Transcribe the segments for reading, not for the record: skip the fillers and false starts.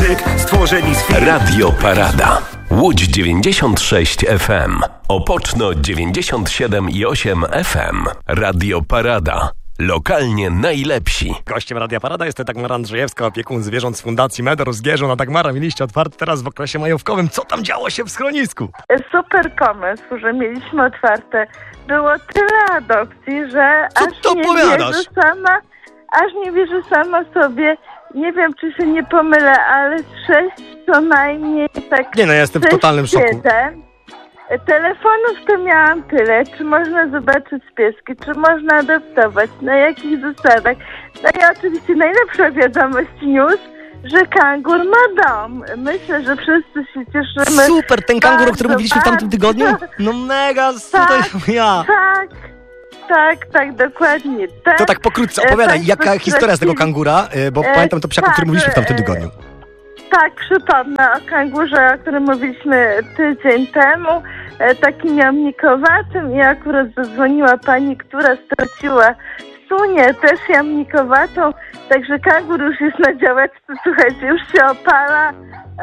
człowiek stworzeni z filmu. Radio Parada. Łódź 96 FM. Opoczno 97,8 FM. Radio Parada. Lokalnie najlepsi. Gościem Radia Parada jest Dagmara Andrzejewska, opiekun zwierząt z Fundacji Medor z Gieżu. Dagmara, mieliście otwarte teraz w okresie majówkowym. Co tam działo się w schronisku? Super pomysł, że mieliśmy otwarte. Było tyle adopcji, że Co aż nie wierzę sama sobie. Nie wiem, czy się nie pomylę, ale z 6 co najmniej tak. Nie no, ja jestem w totalnym szoku. Telefonów to miałam tyle. Czy można zobaczyć pieski? Czy można adoptować? Na jakich zasadach? No i oczywiście najlepsza wiadomość news, że kangur ma dom. Myślę, że wszyscy się cieszymy. Super, ten kangur, o którym mówiliśmy w tamtym tygodniu? No mega, tutaj ja. Tak, dokładnie. Tak. To tak pokrótce opowiadaj, jaka historia z tego kangura, bo pamiętam to psiaku, o którym mówiliśmy w tamtym tygodniu. Tak, przypomnę o kangurze, o którym mówiliśmy tydzień temu, takim jamnikowatym, i akurat zadzwoniła pani, która straciła sunię, też jamnikowatą, także kangur już jest na działeczce, słuchajcie, już się opala,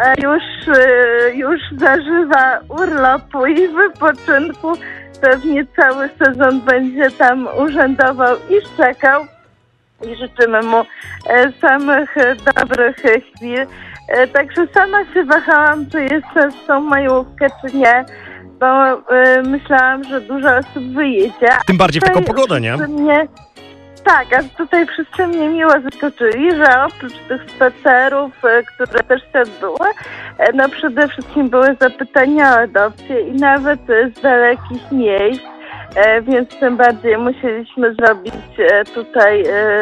już zażywa urlopu i wypoczynku. Pewnie cały sezon będzie tam urzędował i szczekał i życzymy mu samych dobrych chwil. Także sama się wahałam, czy jeszcze z tą majówkę, czy nie, bo myślałam, że dużo osób wyjedzie. Tym bardziej w taką pogodę, nie? Tak, a tutaj wszyscy mnie miło zaskoczyli, że oprócz tych spacerów, które też tam były, no przede wszystkim były zapytania o adopcję i nawet z dalekich miejsc, więc tym bardziej musieliśmy zrobić tutaj,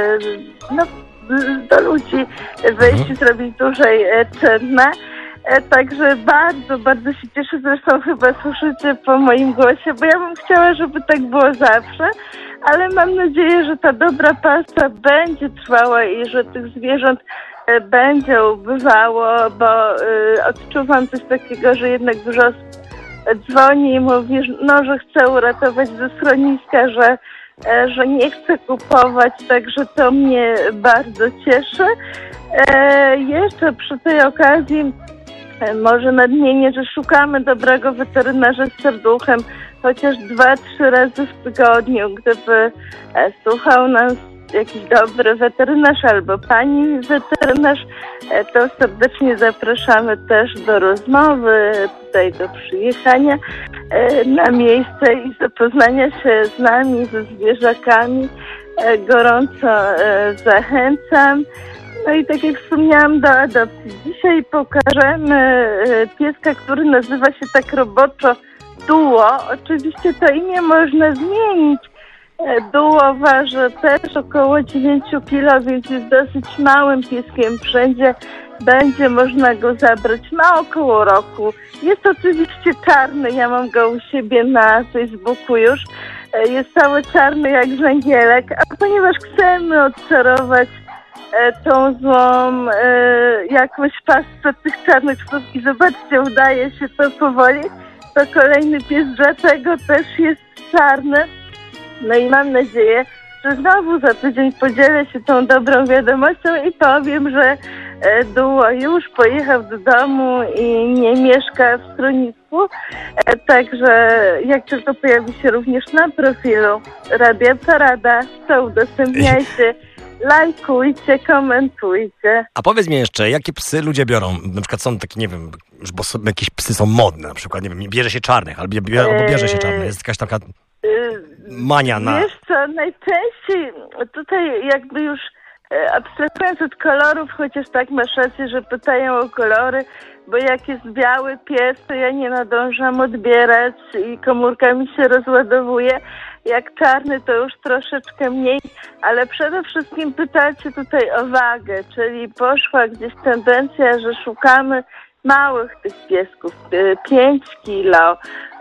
do ludzi wyjść i zrobić dłużej czynne. Także bardzo, bardzo się cieszę, zresztą chyba słyszycie po moim głosie, bo ja bym chciała, żeby tak było zawsze, ale mam nadzieję, że ta dobra pasa będzie trwała i że tych zwierząt będzie ubywało, bo odczuwam coś takiego, że jednak dużo osób dzwoni i mówi, że chce uratować ze schroniska, że nie chce kupować, także to mnie bardzo cieszy. Jeszcze przy tej okazji może nadmienię, że szukamy dobrego weterynarza z serduchem, chociaż 2-3 razy w tygodniu. Gdyby słuchał nas jakiś dobry weterynarz albo pani weterynarz, to serdecznie zapraszamy też do rozmowy, tutaj do przyjechania na miejsce i zapoznania się z nami, ze zwierzakami. Gorąco zachęcam. No i tak jak wspomniałam, do adopcji. Dzisiaj pokażemy pieska, który nazywa się tak roboczo Duo. Oczywiście to imię można zmienić. Duo waży też około 9 kg, więc jest dosyć małym pieskiem. Wszędzie będzie można go zabrać. Ma około roku. Jest oczywiście czarny. Ja mam go u siebie na Facebooku już. Jest cały czarny jak żęgielek. A ponieważ chcemy odczarować tą złą jakąś pasę tych czarnych psów i zobaczcie, udaje się to powoli, to kolejny pies dlatego też jest czarny. No i mam nadzieję, że znowu za tydzień podzielę się tą dobrą wiadomością i powiem, że Duo już pojechał do domu i nie mieszka w schronisku. Także jak tylko pojawi się również na profilu Radia Parada, to udostępniajcie, lajkujcie, komentujcie. A powiedz mi jeszcze, jakie psy ludzie biorą? Na przykład są takie, nie wiem, bo jakieś psy są modne, na przykład, nie wiem, bierze się czarnych, albo bierze się czarnych. Jest jakaś taka mania na... Wiesz co, najczęściej tutaj jakby już abstrahując od kolorów, chociaż tak masz rację, że pytają o kolory, bo jak jest biały pies, to ja nie nadążam odbierać i komórka mi się rozładowuje. Jak czarny, to już troszeczkę mniej, ale przede wszystkim pytacie tutaj o wagę, czyli poszła gdzieś tendencja, że szukamy małych tych piesków, 5 kilo,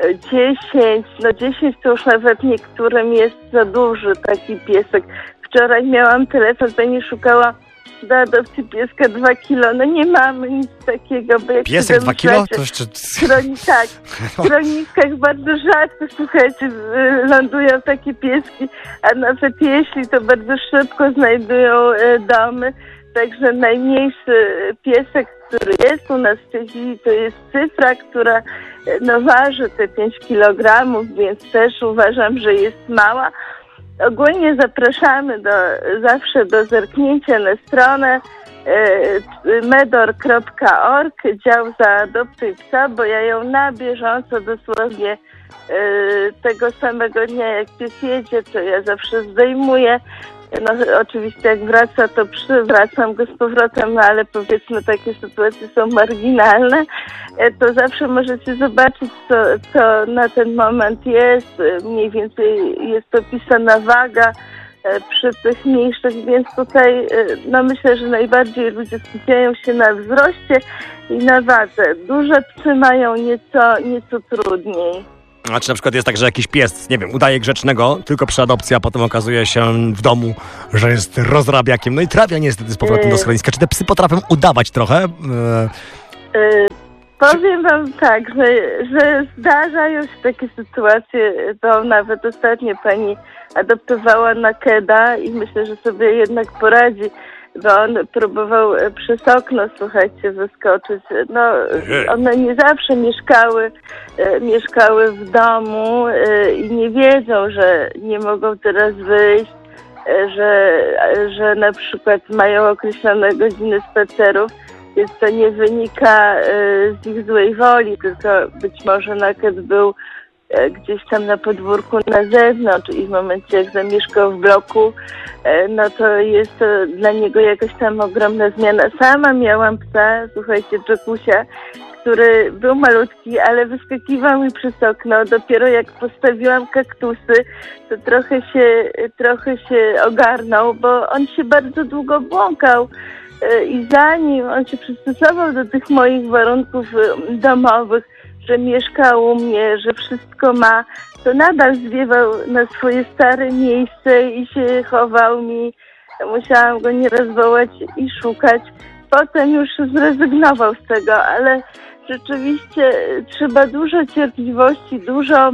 10, no 10 to już nawet niektórym jest za duży taki piesek. Wczoraj miałam telefon, pani szukała do adopcji pieska 2 kilo. No nie mamy nic takiego. Bo jak piesek 2 kilo? To jeszcze... Tak, w schroniskach bardzo rzadko, słuchajcie, lądują takie pieski, a nawet jeśli, to bardzo szybko znajdują domy. Także najmniejszy piesek, który jest u nas w tej chwili, to jest Cyfra, która waży te 5 kg, więc też uważam, że jest mała. Ogólnie zapraszamy zawsze do zerknięcia na stronę medor.org, dział Zaadoptuj Psa, bo ja ją na bieżąco dosłownie tego samego dnia jak pies jedzie, to ja zawsze zdejmuję. Oczywiście jak wraca, to przywracam go z powrotem, ale powiedzmy takie sytuacje są marginalne, to zawsze możecie zobaczyć, co na ten moment jest. Mniej więcej jest opisana waga przy tych mniejszych, więc tutaj myślę, że najbardziej ludzie skupiają się na wzroście i na wadze. Duże psy mają nieco trudniej. A czy na przykład jest tak, że jakiś pies, nie wiem, udaje grzecznego tylko przy adopcji, a potem okazuje się w domu, że jest rozrabiakiem, no i trafia niestety z powrotem do schroniska. Czy te psy potrafią udawać trochę? Powiem wam tak, że zdarzają się takie sytuacje, bo nawet ostatnio pani adoptowała nakeda i myślę, że sobie jednak poradzi, bo on próbował przez okno, słuchajcie, wyskoczyć. One nie zawsze mieszkały w domu i nie wiedzą, że nie mogą teraz wyjść, że na przykład mają określone godziny spacerów, więc to nie wynika z ich złej woli, tylko być może naked był gdzieś tam na podwórku na zewnątrz i w momencie jak zamieszkał w bloku, no to jest to dla niego jakaś tam ogromna zmiana. Sama miałam psa, słuchajcie, Jackusia, który był malutki, ale wyskakiwał mi przez okno. Dopiero jak postawiłam kaktusy, to trochę się ogarnął, bo on się bardzo długo błąkał. I zanim on się przystosował do tych moich warunków domowych, że mieszkał u mnie, że wszystko ma, to nadal zwiewał na swoje stare miejsce i się chował mi. Musiałam go nieraz wołać i szukać. Potem już zrezygnował z tego, ale rzeczywiście trzeba dużo cierpliwości, dużo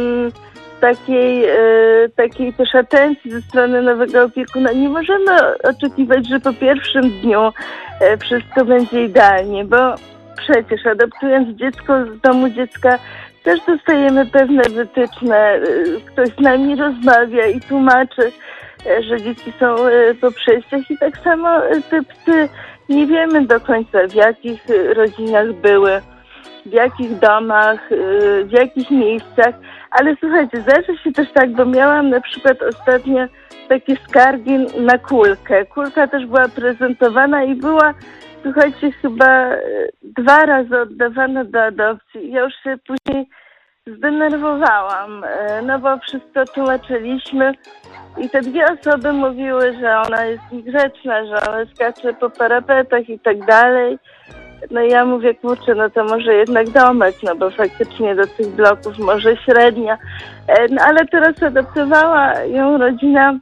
takiej też atencji ze strony nowego opiekuna. Nie możemy oczekiwać, że po pierwszym dniu wszystko będzie idealnie, bo przecież adoptując dziecko z domu dziecka też dostajemy pewne wytyczne. Ktoś z nami rozmawia i tłumaczy, że dzieci są po przejściach i tak samo te psy nie wiemy do końca, w jakich rodzinach były, w jakich domach, w jakich miejscach. Ale słuchajcie, zdarzy się też tak, bo miałam na przykład ostatnio takie skargi na Kulkę. Kulka też była prezentowana i była, słuchajcie, chyba 2 razy oddawana do adopcji. Ja już się później zdenerwowałam, no bo wszystko tłumaczyliśmy i te 2 osoby mówiły, że ona jest niegrzeczna, że ona skacze po parapetach i tak dalej. No i ja mówię, kurczę, no to może jednak domek, no bo faktycznie do tych bloków może średnia. No ale teraz adoptowała ją rodzina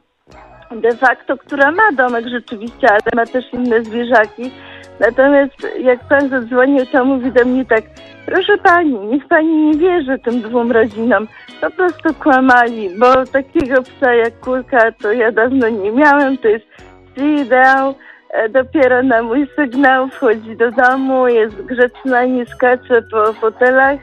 de facto, która ma domek rzeczywiście, ale ma też inne zwierzaki. Natomiast jak pan zadzwonił, to mówi do mnie tak: proszę pani, niech pani nie wierzy tym 2 rodzinom. Po prostu kłamali, bo takiego psa jak Kulka to ja dawno nie miałem, to jest ideał. Dopiero na mój sygnał wchodzi do domu, jest grzeczna, nie skacze po fotelach,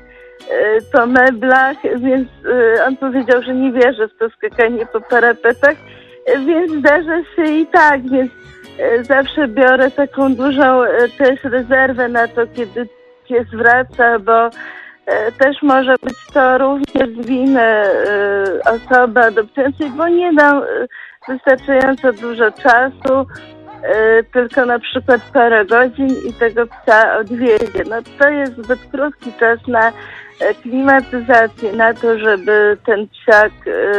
po meblach, więc on powiedział, że nie wierzy w to skakanie po parapetach, więc zdarza się i tak, więc zawsze biorę taką dużą też rezerwę na to, kiedy pies wraca, bo też może być to również z winy osoby adoptującej, bo nie dam wystarczająco dużo czasu, tylko na przykład parę godzin i tego psa odwiedzie. No to jest zbyt krótki czas na klimatyzację, na to, żeby ten psiak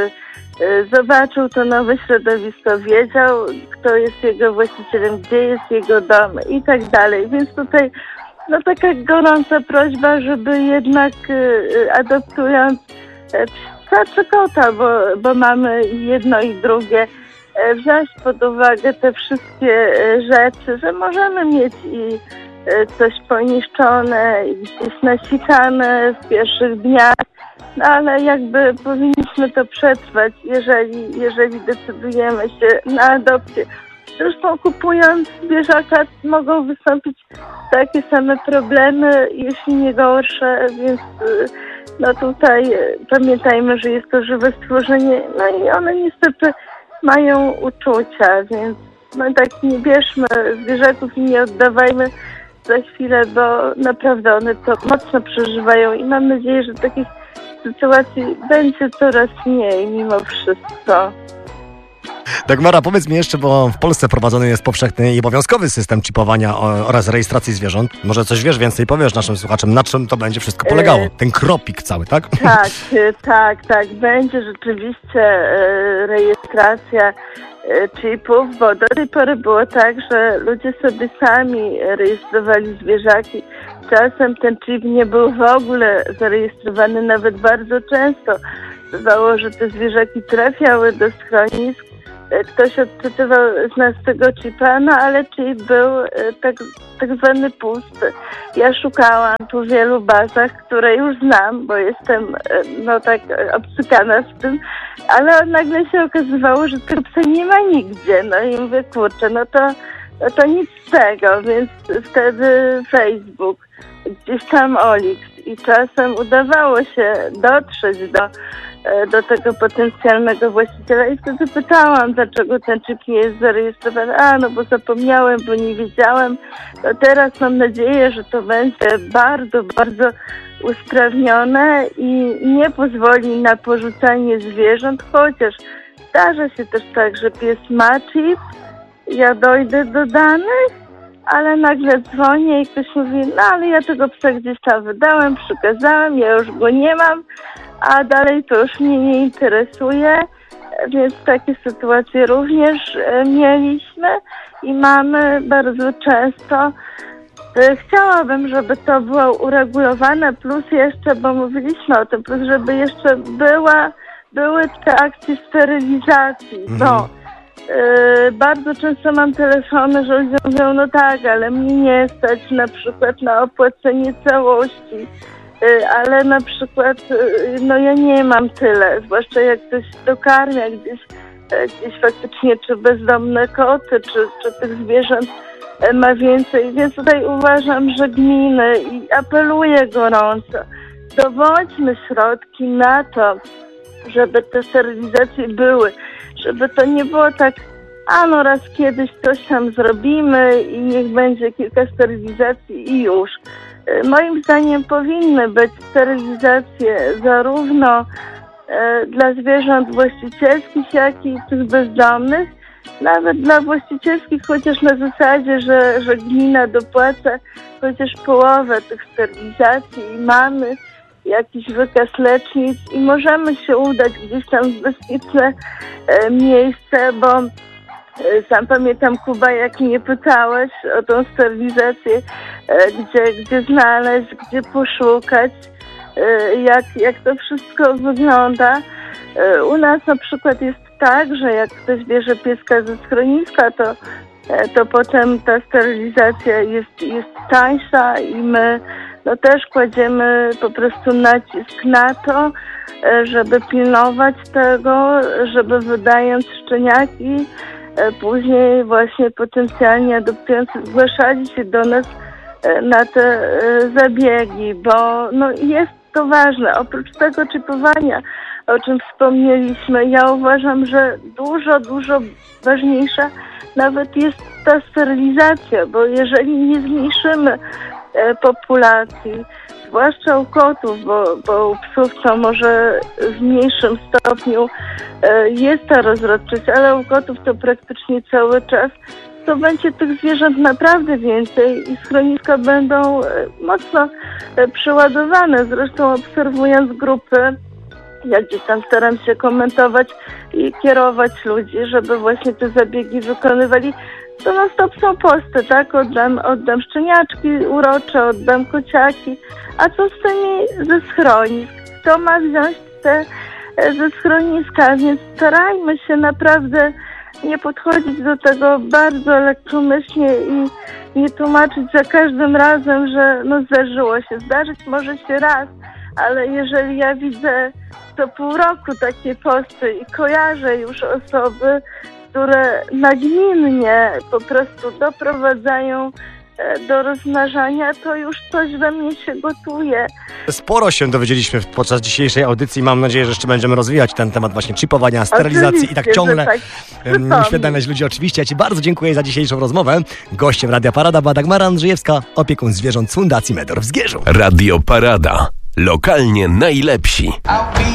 zobaczył to nowe środowisko, wiedział, kto jest jego właścicielem, gdzie jest jego dom i tak dalej. Więc tutaj no taka gorąca prośba, żeby jednak adoptując psa czy kota, bo mamy jedno i drugie, wziąć pod uwagę te wszystkie rzeczy, że możemy mieć i coś poniszczone, i gdzieś nasikane w pierwszych dniach, no ale jakby powinniśmy to przetrwać, jeżeli decydujemy się na adopcję. Zresztą kupując zwierzaka mogą wystąpić takie same problemy, jeśli nie gorsze, więc no tutaj pamiętajmy, że jest to żywe stworzenie, no i one niestety mają uczucia, więc no tak nie bierzmy zwierzaków i nie oddawajmy za chwilę, bo naprawdę one to mocno przeżywają i mam nadzieję, że takich sytuacji będzie coraz mniej mimo wszystko. Dagmara, powiedz mi jeszcze, bo w Polsce prowadzony jest powszechny i obowiązkowy system czipowania oraz rejestracji zwierząt. Może coś wiesz więcej, powiesz naszym słuchaczem, na czym to będzie wszystko polegało? Ten kropik cały, tak? Tak. Będzie rzeczywiście rejestracja chipów, bo do tej pory było tak, że ludzie sobie sami rejestrowali zwierzaki. Czasem ten chip nie był w ogóle zarejestrowany, nawet bardzo często. Bywało, że te zwierzaki trafiały do schronisk, ktoś odczytywał z nas tego chipa, no ale chip był tak zwany pusty. Ja szukałam tu w wielu bazach, które już znam, bo jestem obcykana z tym, ale nagle się okazywało, że tego psa nie ma nigdzie. No i mówię, kurczę, no to nic z tego, więc wtedy Facebook, gdzieś tam Olix i czasem udawało się dotrzeć do tego potencjalnego właściciela i wtedy pytałam, dlaczego ten chip nie jest zarejestrowany. No bo zapomniałem, bo nie wiedziałem. No teraz mam nadzieję, że to będzie bardzo, bardzo usprawnione i nie pozwoli na porzucanie zwierząt, chociaż zdarza się też tak, że pies ma chip, ja dojdę do danych, ale nagle dzwonię i ktoś mówi, no ale ja tego psa gdzieś tam wydałem, przekazałem, ja już go nie mam, a dalej to już mnie nie interesuje, więc takie sytuacje również mieliśmy i mamy bardzo często. Chciałabym, żeby to było uregulowane, plus jeszcze, bo mówiliśmy o tym, plus żeby jeszcze były te akcje sterylizacji, bo bardzo często mam telefony, że ludzie mówią, no tak, ale mnie nie stać na przykład na opłacenie całości, ale na przykład no ja nie mam tyle, zwłaszcza jak ktoś dokarmia gdzieś faktycznie, czy bezdomne koty, czy tych zwierząt ma więcej, więc tutaj uważam, że gminy i apeluję gorąco, dowodźmy środki na to, żeby te sterylizacje były, żeby to nie było tak, no raz kiedyś coś tam zrobimy i niech będzie kilka sterylizacji i już. Moim zdaniem powinny być sterylizacje zarówno dla zwierząt właścicielskich, jak i tych bezdomnych, nawet dla właścicielskich, chociaż na zasadzie, że gmina dopłaca chociaż połowę tych sterylizacji i mamy jakiś wykaz lecznic i możemy się udać gdzieś tam w bezpieczne miejsce, bo sam pamiętam, Kuba, jak mnie pytałeś o tą sterylizację, gdzie znaleźć, gdzie poszukać, jak to wszystko wygląda. U nas na przykład jest tak, że jak ktoś bierze pieska ze schroniska, to potem ta sterylizacja jest tańsza i my też kładziemy po prostu nacisk na to, żeby pilnować tego, żeby wydając szczeniaki, później właśnie potencjalnie adoptujący zgłaszali się do nas na te zabiegi, bo jest to ważne. Oprócz tego czipowania, o czym wspomnieliśmy, ja uważam, że dużo ważniejsza nawet jest ta sterylizacja, bo jeżeli nie zmniejszymy populacji, zwłaszcza u kotów, bo u psów to może w mniejszym stopniu jest ta rozrodczość, ale u kotów to praktycznie cały czas, to będzie tych zwierząt naprawdę więcej i schroniska będą mocno przeładowane. Zresztą obserwując grupy, ja gdzieś tam staram się komentować i kierować ludzi, żeby właśnie te zabiegi wykonywali. To non stop są posty, tak? Oddam szczeniaczki urocze, oddam kociaki. A co z tymi ze schronisk? Kto ma wziąć te ze schroniska? Więc starajmy się naprawdę nie podchodzić do tego bardzo lekkomyślnie i nie tłumaczyć za każdym razem, że zdarzyło się. Zdarzyć może się raz, ale jeżeli ja widzę co pół roku takie posty i kojarzę już osoby, które nagminnie po prostu doprowadzają do rozmnażania, to już coś we mnie się gotuje. Sporo się dowiedzieliśmy podczas dzisiejszej audycji. Mam nadzieję, że jeszcze będziemy rozwijać ten temat właśnie chipowania, sterylizacji Oczywiście, i tak ciągle tak, uświadamiać ludzi. Oczywiście, ja Ci bardzo dziękuję za dzisiejszą rozmowę. Gościem Radia Parada była Dagmara Andrzejewska, opiekun zwierząt z Fundacji Medor w Zgierzu. Radio Parada. Lokalnie najlepsi.